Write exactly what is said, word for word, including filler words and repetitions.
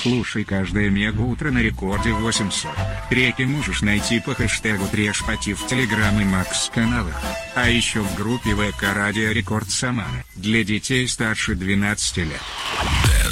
Слушай каждое мега утро на рекорде восемьсот. Треки можешь найти по хэштегу Трешпати в Телеграм и Макс каналах. А еще в группе ВК Радио Рекорд Самара для детей старше двенадцати лет.